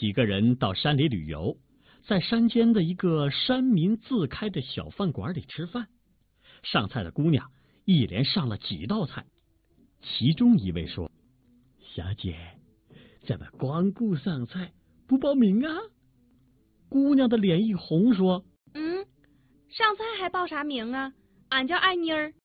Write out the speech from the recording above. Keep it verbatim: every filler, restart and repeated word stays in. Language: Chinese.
几个人到山里旅游，在山间的一个山民自开的小饭馆里吃饭。上菜的姑娘一连上了几道菜，其中一位说：“小姐，怎么光顾上菜不报名啊？”姑娘的脸一红，说：“ 嗯，上菜还报啥名啊？俺叫艾妮儿，